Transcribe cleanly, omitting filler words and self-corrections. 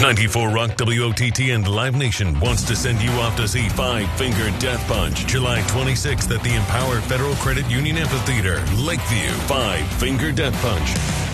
94 Rock WOTT and Live Nation wants to send you off to see Five Finger Death Punch, July 26th at the Empower Federal Credit Union Amphitheater, Lakeview. Five Finger Death Punch.